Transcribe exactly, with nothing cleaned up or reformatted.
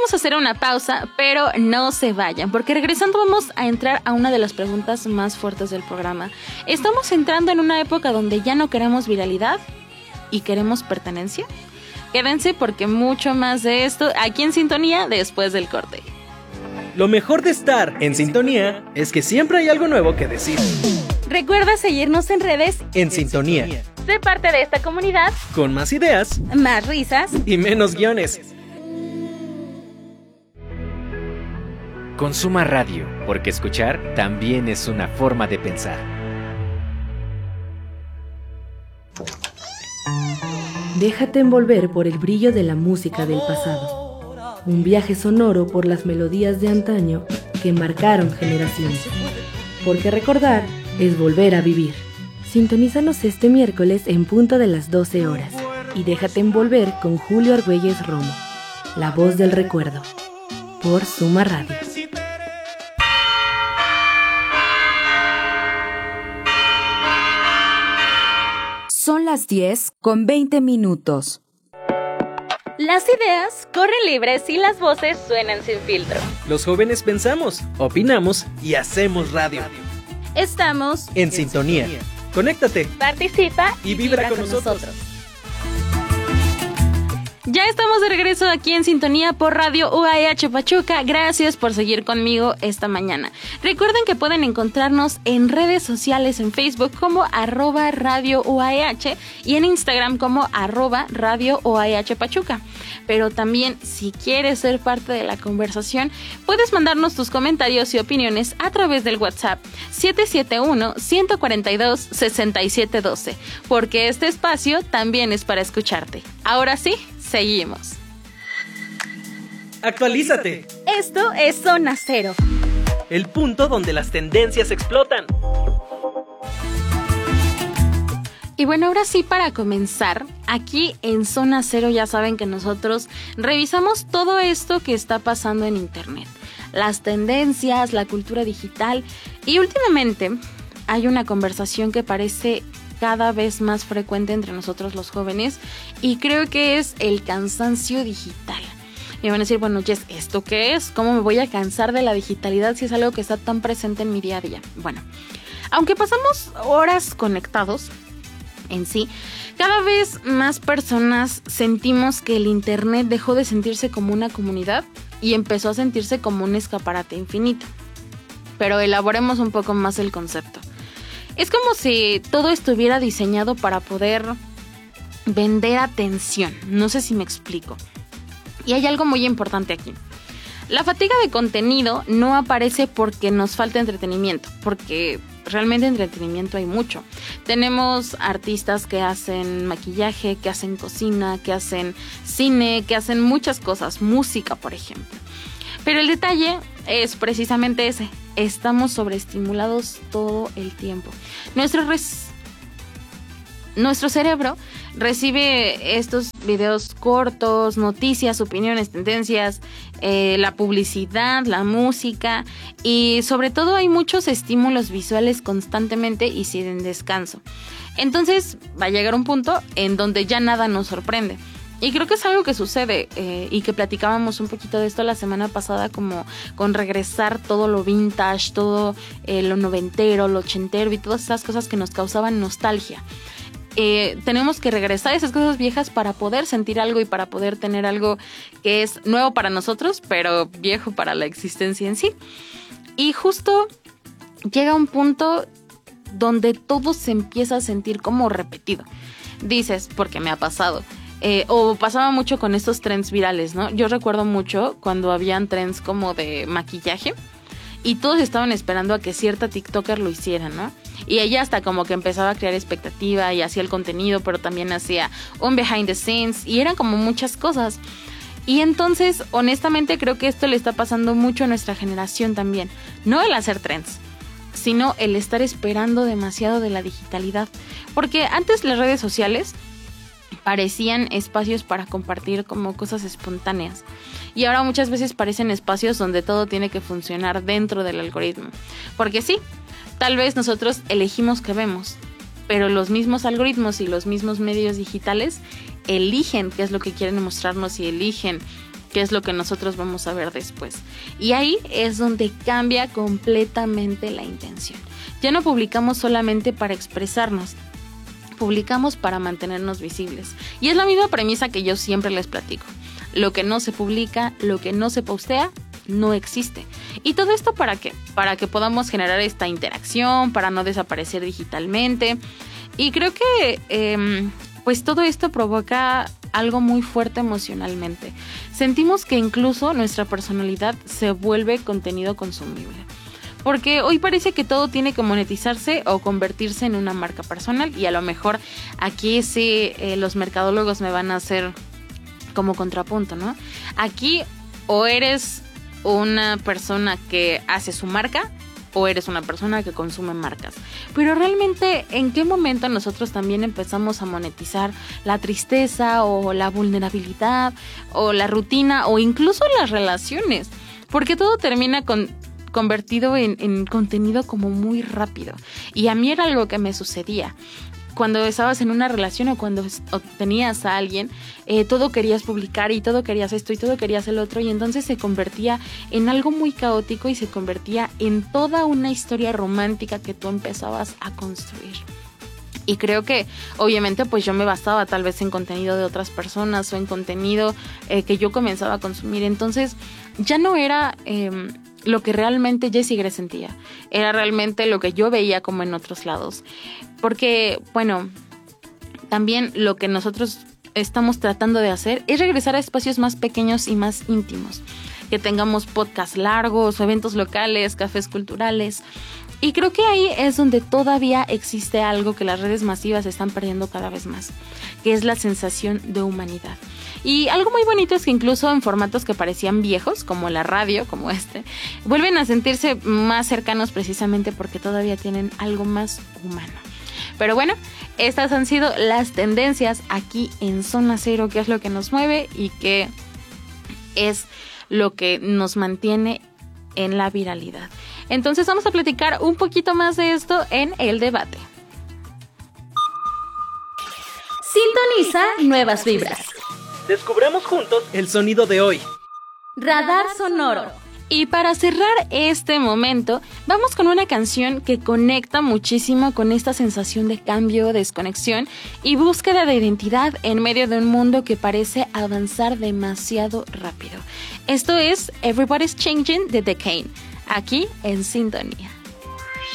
vamos a hacer una pausa, pero no se vayan, porque regresando vamos a entrar a una de las preguntas más fuertes del programa. ¿Estamos entrando en una época donde ya no queremos viralidad y queremos pertenencia? Quédense porque mucho más de esto aquí en Sintonía después del corte. Lo mejor de estar en Sintonía es que siempre hay algo nuevo que decir. Recuerda seguirnos en redes En Sintonía. Sé parte de esta comunidad Con más ideas más risas y menos guiones. Consuma radio, porque escuchar también es una forma de pensar. Déjate envolver por el brillo de la música del pasado. Un viaje sonoro por las melodías de antaño que marcaron generaciones. Porque recordar es volver a vivir. Sintonízanos este miércoles en punto de las doce horas. Y déjate envolver con Julio Argüelles Romo, la voz del recuerdo, por Suma Radio. Son las diez con veinte minutos. Las ideas corren libres y las voces suenan sin filtro. Los jóvenes pensamos, opinamos y hacemos radio. Estamos En, en Sintonía. Sintonía. Conéctate, participa y vibra, vibra con, con nosotros. nosotros. Ya estamos de regreso aquí en Sintonía por Radio U A H Pachuca. Gracias por seguir conmigo esta mañana. Recuerden que pueden encontrarnos en redes sociales en Facebook como arroba Radio U A H y en Instagram como arroba Radio U A H Pachuca. Pero también, si quieres ser parte de la conversación, puedes mandarnos tus comentarios y opiniones a través del WhatsApp siete siete uno, uno cuatro dos, seis siete uno dos, porque este espacio también es para escucharte. Ahora sí, seguimos. Actualízate. Esto es Zona Cero, el punto donde las tendencias explotan. Y bueno, ahora sí, para comenzar, aquí en Zona Cero ya saben que nosotros revisamos todo esto que está pasando en internet. Las tendencias, la cultura digital. Y últimamente hay una conversación que parece cada vez más frecuente entre nosotros los jóvenes, y creo que es el cansancio digital. Me van a decir, bueno, Jess, ¿esto qué es? ¿Cómo me voy a cansar de la digitalidad si es algo que está tan presente en mi día a día? Bueno, aunque pasamos horas conectados en sí, cada vez más personas sentimos que el internet dejó de sentirse como una comunidad y empezó a sentirse como un escaparate infinito. Pero elaboremos un poco más el concepto. Es como si todo estuviera diseñado para poder vender atención. No sé si me explico. Y hay algo muy importante aquí. La fatiga de contenido no aparece porque nos falta entretenimiento, porque realmente entretenimiento hay mucho. Tenemos artistas que hacen maquillaje, que hacen cocina, que hacen cine, que hacen muchas cosas, música, por ejemplo. Pero el detalle es precisamente ese. Estamos sobreestimulados todo el tiempo. Nuestro, res... Nuestro cerebro recibe estos videos cortos, noticias, opiniones, tendencias, eh, la publicidad, la música, y sobre todo hay muchos estímulos visuales constantemente y sin descanso. Entonces va a llegar un punto en donde ya nada nos sorprende. Y creo que es algo que sucede eh, y que platicábamos un poquito de esto la semana pasada, como con regresar todo lo vintage, todo eh, lo noventero, lo ochentero y todas esas cosas que nos causaban nostalgia. Eh, tenemos que regresar a esas cosas viejas para poder sentir algo y para poder tener algo que es nuevo para nosotros, pero viejo para la existencia en sí. Y justo llega un punto donde todo se empieza a sentir como repetido. Dices, porque me ha pasado. Eh, o pasaba mucho con estos trends virales, ¿no? Yo recuerdo mucho cuando habían trends como de maquillaje y todos estaban esperando a que cierta TikToker lo hiciera, ¿no? Y ella hasta como que empezaba a crear expectativa y hacía el contenido, pero también hacía un behind the scenes y eran como muchas cosas. Y entonces, honestamente, creo que esto le está pasando mucho a nuestra generación también. No el hacer trends, sino el estar esperando demasiado de la digitalidad. Porque antes las redes sociales parecían espacios para compartir como cosas espontáneas. Y ahora muchas veces parecen espacios donde todo tiene que funcionar dentro del algoritmo. Porque sí, tal vez nosotros elegimos qué vemos, pero los mismos algoritmos y los mismos medios digitales eligen qué es lo que quieren mostrarnos y eligen que es lo que nosotros vamos a ver después. Y ahí es donde cambia completamente la intención. Ya no publicamos solamente para expresarnos, publicamos para mantenernos visibles. Y es la misma premisa que yo siempre les platico. Lo que no se publica, lo que no se postea, no existe. ¿Y todo esto para qué? Para que podamos generar esta interacción, para no desaparecer digitalmente. Y creo que eh, pues todo esto provoca algo muy fuerte emocionalmente. Sentimos que incluso nuestra personalidad se vuelve contenido consumible. Porque hoy parece que todo tiene que monetizarse o convertirse en una marca personal. Y a lo mejor aquí sí eh, los mercadólogos me van a hacer como contrapunto, ¿no? Aquí o eres una persona que hace su marca o eres una persona que consume marcas. Pero realmente, ¿en qué momento nosotros también empezamos a monetizar la tristeza o la vulnerabilidad o la rutina o incluso las relaciones? Porque todo termina con convertido en, en contenido como muy rápido. Y a mí era algo que me sucedía. Cuando estabas en una relación o cuando tenías a alguien, eh, todo querías publicar y todo querías esto y todo querías el otro, y entonces se convertía en algo muy caótico y se convertía en toda una historia romántica que tú empezabas a construir. Y creo que obviamente pues yo me bastaba tal vez en contenido de otras personas o en contenido eh, que yo comenzaba a consumir. Entonces ya no era eh, lo que realmente Jessie Gre sentía, era realmente lo que yo veía como en otros lados. Porque, bueno, también lo que nosotros estamos tratando de hacer es regresar a espacios más pequeños y más íntimos. Que tengamos podcasts largos, eventos locales, cafés culturales. Y creo que ahí es donde todavía existe algo que las redes masivas están perdiendo cada vez más, que es la sensación de humanidad. Y algo muy bonito es que incluso en formatos que parecían viejos, como la radio, como este, vuelven a sentirse más cercanos precisamente porque todavía tienen algo más humano. Pero bueno, estas han sido las tendencias aquí en Zona Cero, que es lo que nos mueve y que es lo que nos mantiene en la viralidad. Entonces vamos a platicar un poquito más de esto en el debate. Sintoniza nuevas vibras. Descubramos juntos el sonido de hoy. Radar sonoro. Y para cerrar este momento, vamos con una canción que conecta muchísimo con esta sensación de cambio, desconexión y búsqueda de identidad en medio de un mundo que parece avanzar demasiado rápido. Esto es Everybody's Changing de The Kane, aquí en Sintonía.